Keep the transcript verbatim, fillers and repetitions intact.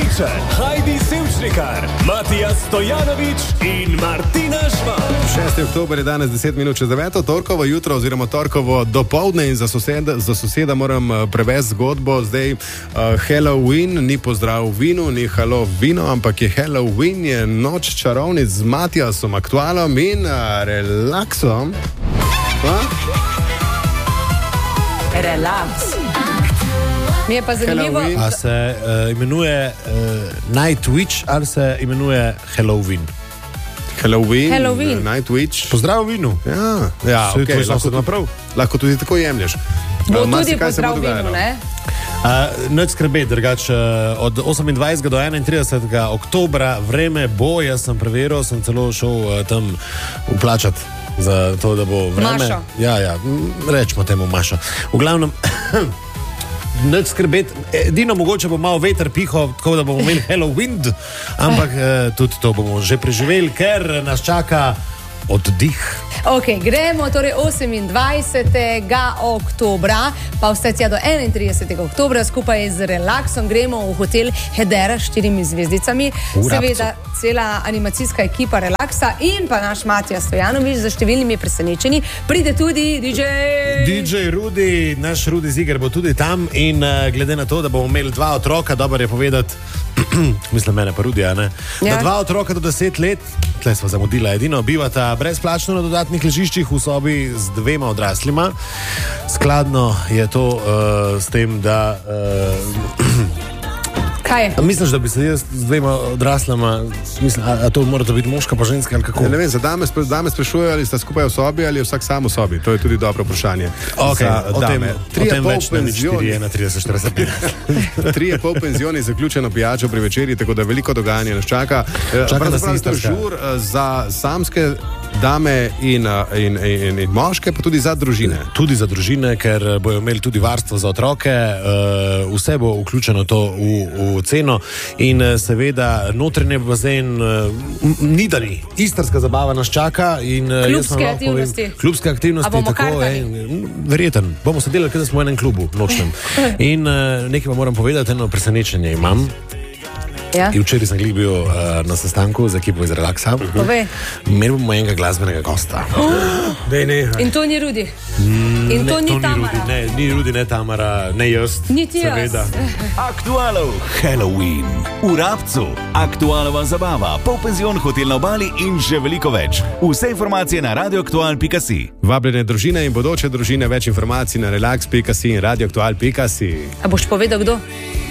Pavliček, Heidi Sevčnikar, Matija Stojanović in Martina Žvan. šesti oktober je danes deset minut čez deveto, torkovo jutro oziroma torkovo dopoldne in za soseda, za soseda moram prevesti zgodbo. Zdaj uh, Halloween ni pozdrav v vinu, ni halo vino, ampak je Halloween, je noč čarovnic z Matijasom Aktualom in uh, relaksom. Ha? Relaks. Mi je pa zanimivo, a se uh, imenuje uh, Night Witch ali se imenuje Halloween? Halloween, Halloween. Night Witch. Pozdrav v vinu. Ja, ja Saj okay, tvoj lahko, sosed ima prav. lahko tudi tako jemlješ. bo Uh, marsikaj tudi se bo pozdrav dogajalo. vinu, ne? Uh, Neč skrbeti, drugače uh, od osemindvajsetega do enaintridesetega oktobra vreme bo, jaz sem preveril, sem celo šel uh, tam uplačati za to, da bo vreme. Mašo. Ja, ja, m, rečemo temu Mašo. V glavnem, neč skrbeti, edino mogoče bo malo veter pihal, tako da bomo imeli Halloween, ampak uh, tudi to bomo že preživeli, ker nas čaka oddih. Ok, gremo torej osemindvajsetega oktobra, pa vse tja do enaintridesetega oktobra skupaj z relaksom gremo v hotel Hedera s štirimi zvezdicami. V Rabcu. Seveda cela animacijska ekipa relaksa in pa naš Matija Stojanović za številnimi presenečenji. Pride tudi D J... D J Rudi, naš Rudi Ziger bo tudi tam in uh, glede na to, da bomo imeli dva otroka, dobro je povedati, mislim mene pa Rudi, a ne? Ja. Da dva otroka do deset let, tle smo zamudila edino, bivata brezplačno na dodatnih ležiščih v sobi z dvema odraslima. Skladno je to uh, s tem, da... Uh, Kaj je? A misliš, da bi se jaz z dvema odraslama, mislim, a, a to mora biti moška pa ženska ali kako? Ja, ne vem, za dame, spre- dame sprašujejo, ali sta skupaj v sobi ali vsak sam v sobi. To je tudi dobro vprašanje. Okay, Za o tem, dame. o Trije tem pol več ne nič penzioni. štiri ena trideset štirideset pet. Trije pol penzioni, zaključeno pijačo pri večerji, tako da veliko dogajanja nas čaka. Čaka nas Pravzaprav je to istarska. žur eh, za samske dame in, eh, in, in, in moške, pa tudi za družine. Tudi za družine, ker bojo imeli tudi varstvo za otroke, uh, vse bo vključeno to v, v ceno in uh, seveda notranji bazen, uh, nidani, istarska zabava nas čaka in uh, Klubske jaz vam lahko aktivnosti. Povem, klubske aktivnosti, A bomo tako, kartali? en, verjeten, bomo se delali, kot da smo v enem klubu nočnem. In uh, nekaj vam moram povedati, eno presenečenje imam. Ja? In včeraj sem glih bil uh, na sestanku z ekipo iz Relaksa. Povej. Imeli bomo enega glasbenega gosta. Dej, ne. In to ni Rudi. In to ni Tamara. Rudi, ne, ni Rudi, ne Tamara, ne jaz. Niti jaz. Seveda. Aktualov Halloween. V Rabcu. Aktualova zabava, polpenzion, hotel na obali in še veliko več. Vse informacije na radioaktual pika si. Vabljene družine in bodoče družine, več informacij na relax pika si in radioaktual pika si. A boš povedal kdo?